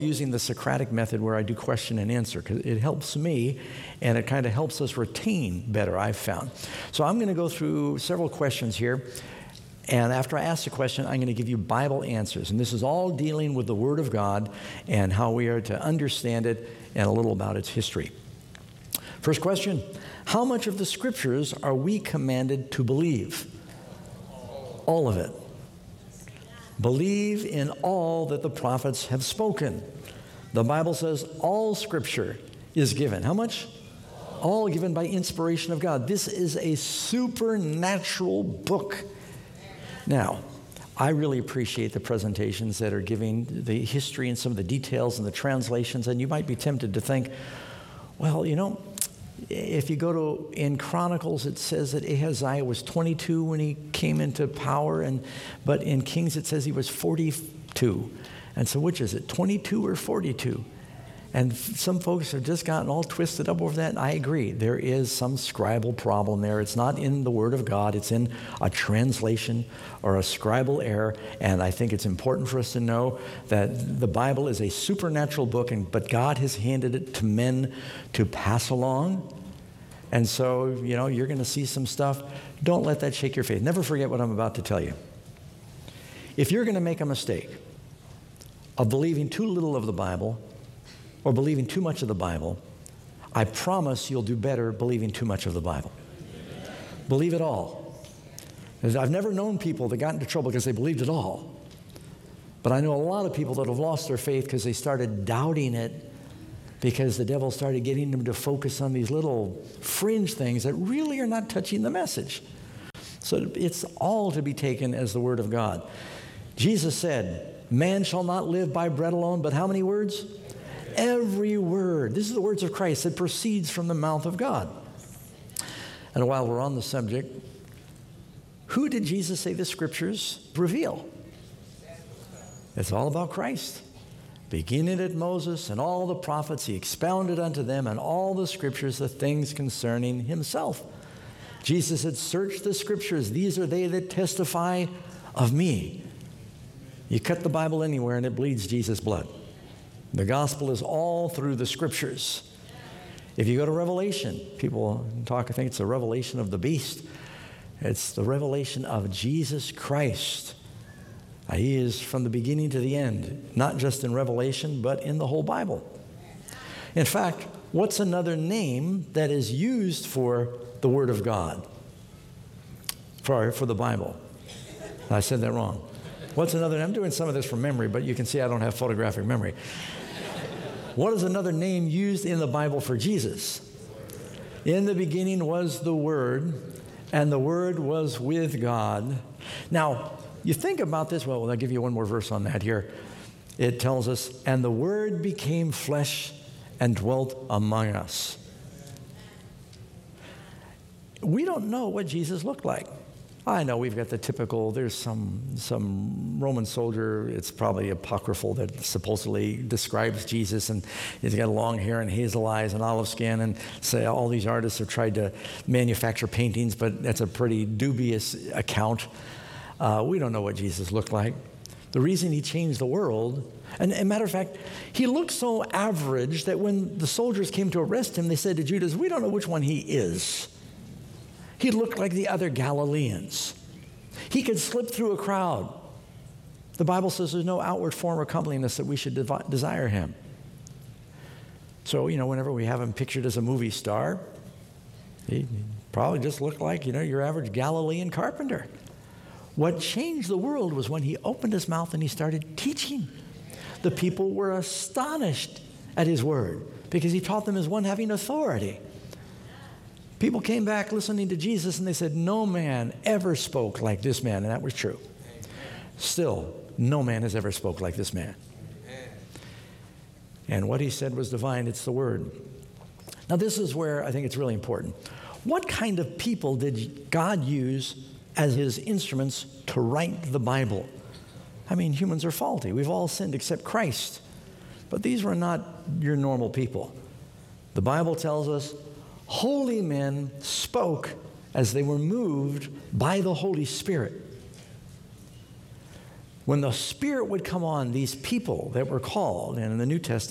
using the Socratic method where I do question and answer because it helps me and it kind of helps us retain better, I've found. So I'm going to go through several questions here. And after I ask the question, I'm going to give you Bible answers. And this is all dealing with the Word of God and how we are to understand it and a little about its history. First question, how much of the Scriptures are we commanded to believe? All of it. Believe in all that the prophets have spoken. The Bible says all Scripture is given. How much? All given by inspiration of God. This is a supernatural book. Now, I really appreciate the presentations that are giving the history and some of the details and the translations, and you might be tempted to think, well, you know, if you go to, in Chronicles, it says that Ahaziah was 22 when he came into power, but in Kings it says he was 42. And so which is it, 22 or 42? And some folks have just gotten all twisted up over that, and I agree. There is some scribal problem there. It's not in the Word of God. It's in a translation or a scribal error, and I think it's important for us to know that the Bible is a supernatural book, but God has handed it to men to pass along. And so, you know, you're going to see some stuff. Don't let that shake your faith. Never forget what I'm about to tell you. If you're going to make a mistake of believing too little of the Bible or believing too much of the Bible, I promise you'll do better believing too much of the Bible. Believe it all. I've never known people that got into trouble because they believed it all. But I know a lot of people that have lost their faith because they started doubting it because the devil started getting them to focus on these little fringe things that really are not touching the message. So it's all to be taken as the Word of God. Jesus said, man shall not live by bread alone, but how many words? Every word. This is the words of Christ that proceeds from the mouth of God. And while we're on the subject, who did Jesus say the Scriptures reveal? It's all about Christ. Beginning at Moses and all the prophets, he expounded unto them and all the Scriptures the things concerning himself. Jesus said, search the Scriptures. These are they that testify of me. You cut the Bible anywhere and it bleeds Jesus' blood. The gospel is all through the Scriptures. If you go to Revelation, people talk, I think it's the revelation of the beast. It's the revelation of Jesus Christ. He is from the beginning to the end, not just in Revelation, but in the whole Bible. In fact, what's another name that is used for the Word of God? For the Bible. I said that wrong. What's another? I'm doing some of this from memory, but you can see I don't have photographic memory. What is another name used in the Bible for Jesus? In the beginning was the Word, and the Word was with God. Now, you think about this. Well, I'll give you one more verse on that here. It tells us, and the Word became flesh and dwelt among us. We don't know what Jesus looked like. I know we've got the typical, there's some Roman soldier, it's probably apocryphal, that supposedly describes Jesus, and he's got long hair and hazel eyes and olive skin, and say all these artists have tried to manufacture paintings, but that's a pretty dubious account. We don't know what Jesus looked like. The reason he changed the world, and as a matter of fact, he looked so average that when the soldiers came to arrest him, they said to Judas, we don't know which one he is. He looked like the other Galileans. He could slip through a crowd. The Bible says there's no outward form or comeliness that we should desire him. So, you know, whenever we have him pictured as a movie star, he probably just looked like, you know, your average Galilean carpenter. What changed the world was when he opened his mouth and he started teaching. The people were astonished at his word because he taught them as one having authority. People came back listening to Jesus and they said, no man ever spoke like this man. And that was true. Still, no man has ever spoke like this man. And what he said was divine. It's the Word. Now, this is where I think it's really important. What kind of people did God use as his instruments to write the Bible? I mean, humans are faulty. We've all sinned except Christ. But these were not your normal people. The Bible tells us holy men spoke as they were moved by the Holy Spirit. When the Spirit would come on these people that were called, and in the New Testament,